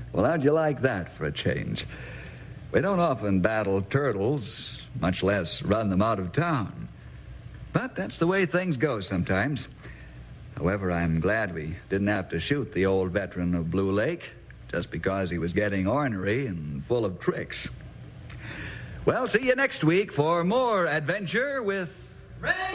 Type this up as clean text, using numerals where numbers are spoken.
Well, how'd you like that for a change? We don't often battle turtles, much less run them out of town. But that's the way things go sometimes. However, I'm glad we didn't have to shoot the old veteran of Blue Lake just because he was getting ornery and full of tricks. Well, see you next week for more adventure with Ray.